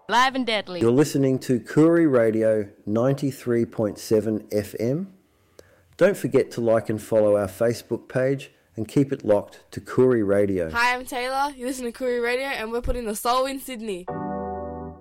Live and deadly. You're listening to Koori Radio 93.7 FM. Don't forget to like and follow our Facebook page and keep it locked to Koori Radio. Hi, I'm Taylor. You listen to Koori Radio and we're putting the soul in Sydney.